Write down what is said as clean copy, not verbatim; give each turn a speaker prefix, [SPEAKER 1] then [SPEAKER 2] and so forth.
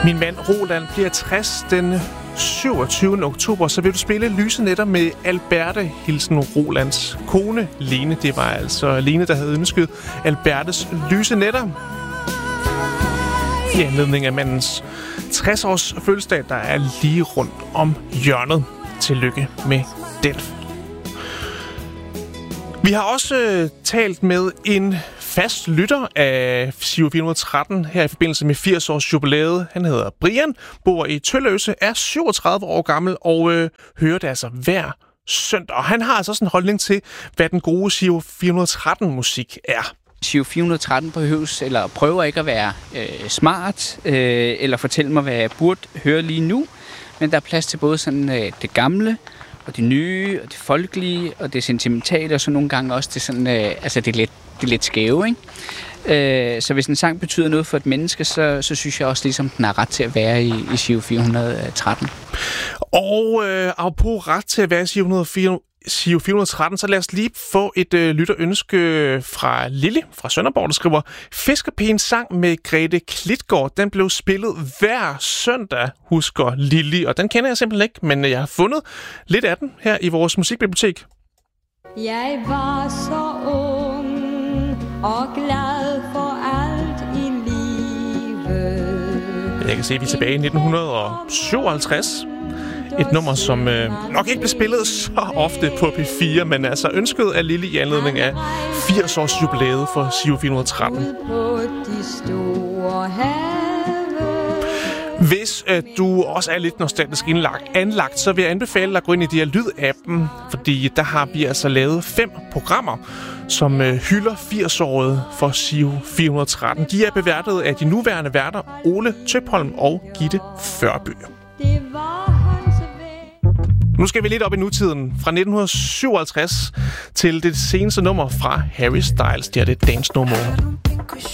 [SPEAKER 1] Min mand Roland bliver 60 den 27. oktober, så vil du spille Lyse Nætter med Alberte, hilsen Rolands kone Lene. Det var altså Lene, der havde ønsket Albertes Lyse Nætter i anledning af mandens 60-års fødselsdag, der er lige rundt om hjørnet. Tillykke med den. Vi har også talt med en fast lytter af Giro 413 her i forbindelse med 80-års jubilæet. Han hedder Brian, bor i Tølløse, er 37 år gammel og hører det altså hver søndag. Og han har altså også en holdning til, hvad den gode Giro 413-musik er.
[SPEAKER 2] Giro 413 behøves, eller prøver ikke at være smart, eller fortælle mig, hvad jeg burde høre lige nu. Men der er plads til både sådan det gamle, og det nye, og det folkelige, og det sentimentale, og så nogle gange også det sådan, altså det er lidt skæve, ikke? Så hvis en sang betyder noget for et menneske, så synes jeg også ligesom, den har ret til at være i Giro 413.
[SPEAKER 1] Og apropos ret til at være i Giro 413, så lad os lige få et lytterønske fra Lille fra Sønderborg, der skriver: Fiskerpigen sang med Grete Klitgaard. Den blev spillet hver søndag, husker Lille. Og den kender jeg simpelthen ikke, men jeg har fundet lidt af den her i vores musikbibliotek.
[SPEAKER 3] Jeg var så ung og glad for alt i livet.
[SPEAKER 1] Jeg kan se, at vi er tilbage i 1957. Et nummer, som nok ikke blev spillet så ofte på P4, men altså ønsket af Lille i anledning af 80-års jubilæet for Giro 413. Hvis du også er lidt nostalgisk anlagt, så vil jeg anbefale dig at gå ind i de her lyd-appen, fordi der har vi altså lavet 5 programmer, som hylder 80-året for Giro 413. De er beværtet af de nuværende værter Ole Tøpholm og Gitte Førby. Nu skal vi lidt op i nutiden. Fra 1957 til det seneste nummer fra Harry Styles. Det er det Dance No More.